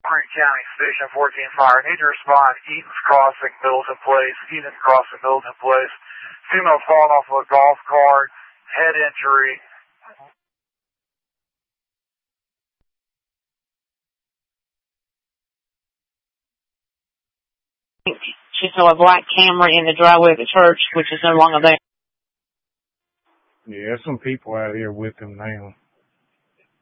Creek County Station 14 Fire. Need to respond. Eaton's Crossing, Middleton Place. Eaton's Crossing, Middleton Place. Female falling off of a golf cart. Head injury. She saw a black Camry in the driveway of the church, which is no longer there. Yeah, there's some people out here with him now.